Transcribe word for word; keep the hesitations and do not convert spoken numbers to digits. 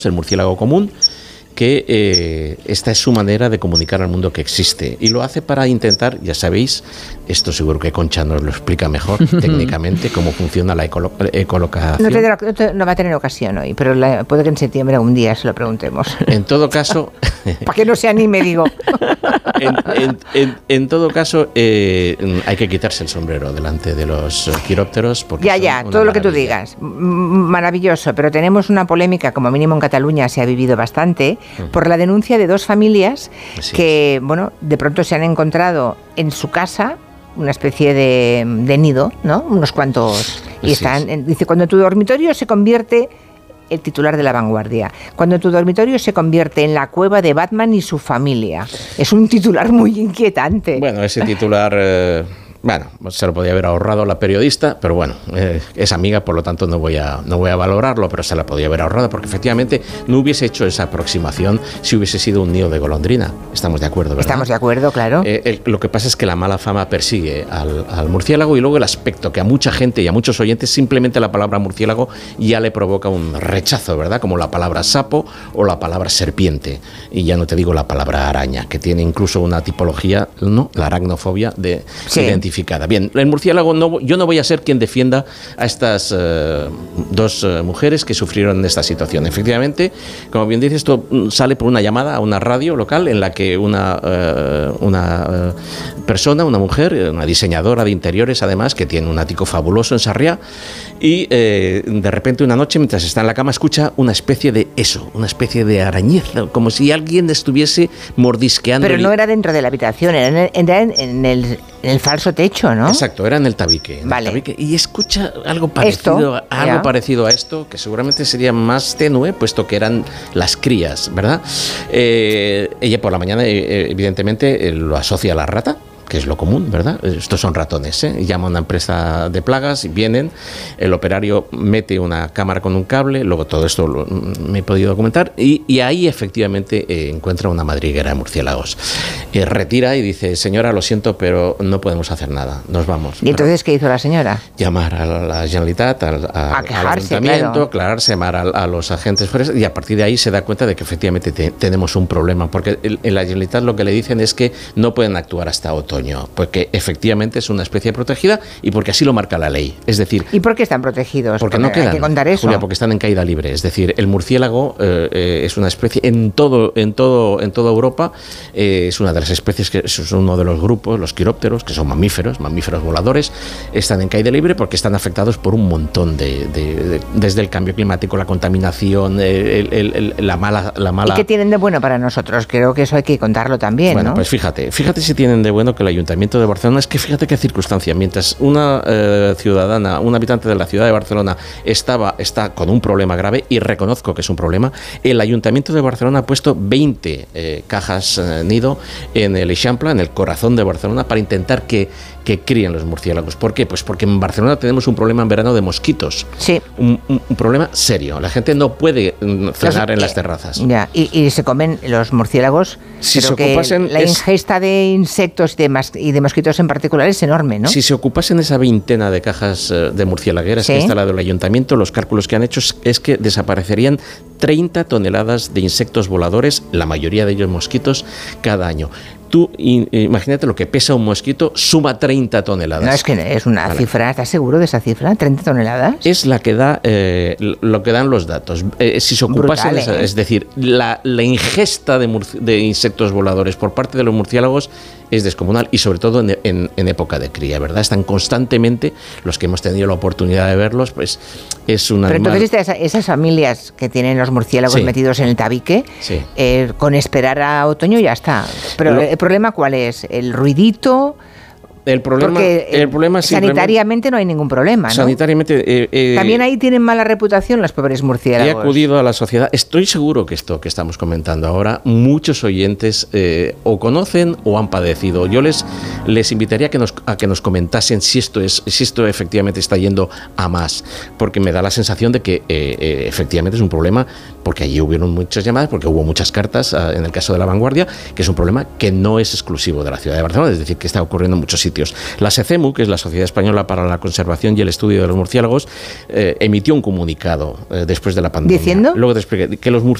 el murciélago común, que eh, esta es su manera de comunicar al mundo que existe, y lo hace para intentar, ya sabéis, esto seguro que Concha nos lo explica mejor técnicamente, cómo funciona la ecolo- ecolocación. No, te, no, te, no va a tener ocasión hoy, pero la, puede que en septiembre un día se lo preguntemos. En todo caso... Para que no se anime, digo. En, en, en, en todo caso, eh, hay que quitarse el sombrero delante de los quirópteros. Porque ya, ya, todo lo que tú digas. Maravilloso, pero tenemos una polémica, como mínimo en Cataluña se ha vivido bastante, uh-huh. por la denuncia de dos familias Así que, es. bueno, de pronto se han encontrado en su casa una especie de, de nido, ¿no? Unos cuantos. Y Así están, es. dice, cuando tu dormitorio se convierte... El titular de La Vanguardia. Cuando tu dormitorio se convierte en la cueva de Batman y su familia. Es un titular muy inquietante. Bueno, ese titular... Eh... Bueno, se lo podía haber ahorrado la periodista, pero bueno, eh, es amiga, por lo tanto no voy a no voy a valorarlo, pero se la podía haber ahorrado, porque efectivamente no hubiese hecho esa aproximación si hubiese sido un nido de golondrina. Estamos de acuerdo, ¿verdad? Estamos de acuerdo, claro. Eh, eh, lo que pasa es que la mala fama persigue al, al murciélago, y luego el aspecto que a mucha gente y a muchos oyentes simplemente la palabra murciélago ya le provoca un rechazo, ¿verdad? Como la palabra sapo o la palabra serpiente. Y ya no te digo la palabra araña, que tiene incluso una tipología, ¿no? La aracnofobia de sí. identificar. Bien, el murciélago, no, yo no voy a ser quien defienda a estas uh, dos uh, mujeres que sufrieron esta situación. Efectivamente, como bien dices, esto sale por una llamada a una radio local en la que una, uh, una uh, persona, una mujer, una diseñadora de interiores además, que tiene un ático fabuloso en Sarriá, y eh, de repente una noche, mientras está en la cama, escucha una especie de eso, una especie de arañez, como si alguien estuviese mordisqueando. Pero no era dentro de la habitación, era en el, era en, en el, en el falso techo, ¿no? Exacto, era en el tabique. En vale. el tabique, y escucha algo parecido, esto, algo ya. parecido a esto, que seguramente sería más tenue, puesto que eran las crías, ¿verdad? Eh, ella por la mañana, eh, evidentemente, eh, lo asocia a la rata, que es lo común, ¿verdad? Estos son ratones, ¿eh? Llama a una empresa de plagas y vienen, el operario mete una cámara con un cable, luego todo esto lo, me he podido documentar, y, y ahí efectivamente eh, encuentra una madriguera de murciélagos. Eh, retira y dice, señora, lo siento, pero no podemos hacer nada, nos vamos. ¿Y entonces qué hizo la señora? Llamar a la Generalitat, al, a, a quejarse, al ayuntamiento, claro. aclararse, llamar a, a los agentes forestales, y a partir de ahí se da cuenta de que efectivamente te, tenemos un problema, porque el, en la Generalitat lo que le dicen es que no pueden actuar hasta otoño, porque efectivamente es una especie protegida y porque así lo marca la ley. Es decir, ¿y por qué están protegidos? Porque, porque no quedan, hay que contar eso. Julia, porque están en caída libre. Es decir, el murciélago eh, eh, es una especie en todo, en todo, en toda Europa. Eh, es una de las especies que es uno de los grupos, los quirópteros, que son mamíferos, mamíferos voladores, están en caída libre porque están afectados por un montón de, de, de desde el cambio climático, la contaminación, el, el, el, la mala, la mala. ¿Y qué tienen de bueno para nosotros? Creo que eso hay que contarlo también. Bueno, ¿no? pues fíjate, fíjate si tienen de bueno que el Ayuntamiento de Barcelona, es que fíjate qué circunstancia, mientras una eh, ciudadana, un habitante de la ciudad de Barcelona estaba, está con un problema grave, y reconozco que es un problema, el Ayuntamiento de Barcelona ha puesto veinte eh, cajas eh, nido en el Eixample, en el corazón de Barcelona, para intentar que, que críen los murciélagos. ¿Por qué? Pues porque en Barcelona tenemos un problema en verano de mosquitos. Sí. Un, un, un problema serio. La gente no puede cenar los, en las terrazas. Ya, y, y se comen los murciélagos. Si pero se que ocupasen la es, ingesta de insectos y de, mas, y de mosquitos en particular es enorme, ¿no? Si se ocupasen esa veintena de cajas de murciélagueras ¿sí? que ha instalado el ayuntamiento, los cálculos que han hecho es que desaparecerían treinta toneladas de insectos voladores, la mayoría de ellos mosquitos, cada año. Tú imagínate lo que pesa un mosquito, suma treinta toneladas. No, es que es una vale. cifra, ¿estás seguro de esa cifra? ¿treinta toneladas? Es la que da eh, lo que dan los datos. Eh, si se ocupasen, Brutal, ¿eh? Es decir, la, la ingesta de, de insectos voladores por parte de los murciélagos es descomunal, y sobre todo en, en, en época de cría, ¿verdad? Están constantemente, los que hemos tenido la oportunidad de verlos, pues es una. Pero animal... entonces esas, esas familias que tienen los murciélagos sí. metidos en el tabique, sí. eh, con esperar a otoño ya está. Pero lo... el problema ¿cuál es? ¿El ruidito? El problema, Porque el problema sanitariamente no hay ningún problema, ¿no? Sanitariamente... Eh, eh, También ahí tienen mala reputación los pobres murciélagos. He acudido a la sociedad. Estoy seguro que esto que estamos comentando ahora, muchos oyentes eh, o conocen o han padecido. Yo les, les invitaría a que, nos, a que nos comentasen si esto, es, si esto efectivamente está yendo a más, porque me da la sensación de que eh, eh, efectivamente es un problema, porque allí hubieron muchas llamadas, porque hubo muchas cartas, eh, en el caso de La Vanguardia, que es un problema que no es exclusivo de la ciudad de Barcelona, es decir, que está ocurriendo en muchos sitios sitios. La SECEMU, que es la Sociedad Española para la Conservación y el Estudio de los Murciélagos, eh, emitió un comunicado eh, después de la pandemia. ¿Diciendo? Luego te expliqué que los